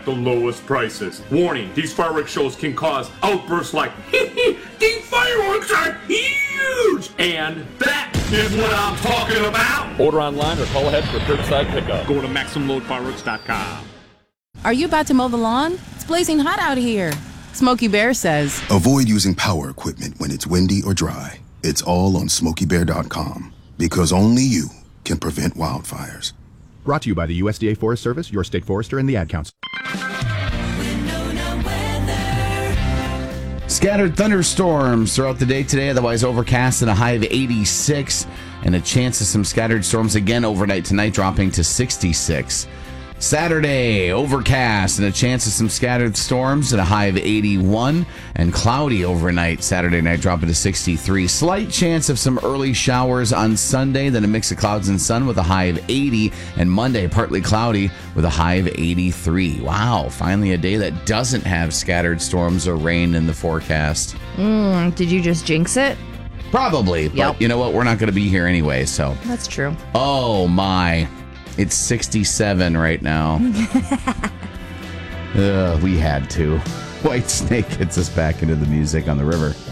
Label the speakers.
Speaker 1: the lowest prices. Warning, these fireworks shows can cause outbursts like, these fireworks are huge! And that is what I'm talking about!
Speaker 2: Order online or call ahead for curbside pickup.
Speaker 1: Go to MaximumLoadFireworks.com.
Speaker 3: Are you about to mow the lawn? It's blazing hot out here. Smokey Bear says,
Speaker 4: avoid using power equipment when it's windy or dry. It's all on SmokeyBear.com. Because only you can prevent wildfires.
Speaker 5: Brought to you by the USDA Forest Service, your state forester, and the Ad Council.
Speaker 6: Scattered thunderstorms throughout the day today, otherwise overcast and a high of 86. And a chance of some scattered storms again overnight tonight, dropping to 66. Saturday, overcast and a chance of some scattered storms at a high of 81, and cloudy overnight Saturday night, dropping to 63. Slight chance of some early showers on Sunday, then a mix of clouds and sun with a high of 80, and Monday partly cloudy with a high of 83. Wow, finally a day that doesn't have scattered storms or rain in the forecast.
Speaker 7: Did you just jinx it?
Speaker 6: Probably, but you know what? We're not going to be here anyway, so.
Speaker 7: That's true.
Speaker 6: Oh my. It's 67 right now. We had to. Whitesnake gets us back into the music on the river.